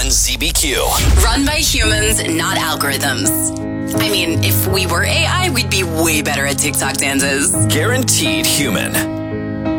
on ZBQ. Run by humans, not algorithms. I mean, if we were AI, we'd be way better at TikTok dances. Guaranteed human.